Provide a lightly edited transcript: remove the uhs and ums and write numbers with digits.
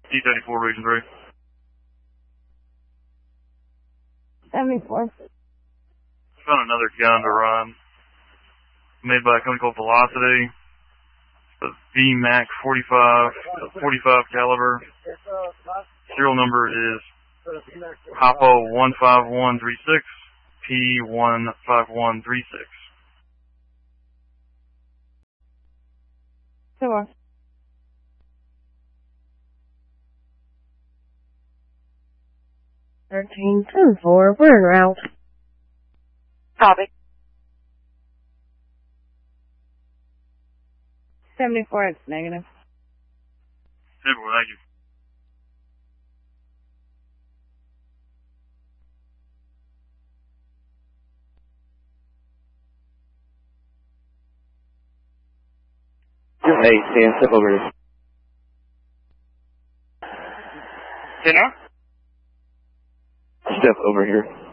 T-34, Region 3. 74. Found another gun to run. Made by a company called Velocity. The VMAC 45 caliber. Serial number is Papa 15136 P15136. Sure. Thirteen 10-4, we're en route. Copy. 74, it's negative. 74, thank you. Hey, Stan, step over here. Dinner? Step over here.